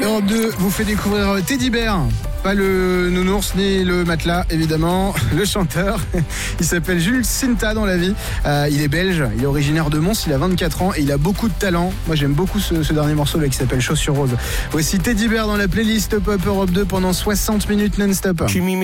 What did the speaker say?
Europe 2 vous fait découvrir Teddy Bear. Pas le nounours ni le matelas, évidemment. Le chanteur, il s'appelle Jules Sinta dans la vie. Il est belge, il est originaire de Mons, il a 24 ans et il a beaucoup de talent. Moi, j'aime beaucoup ce dernier morceau là qui s'appelle Chaussures Roses. Voici Teddy Bear dans la playlist Pop Europe 2 pendant 60 minutes non-stop.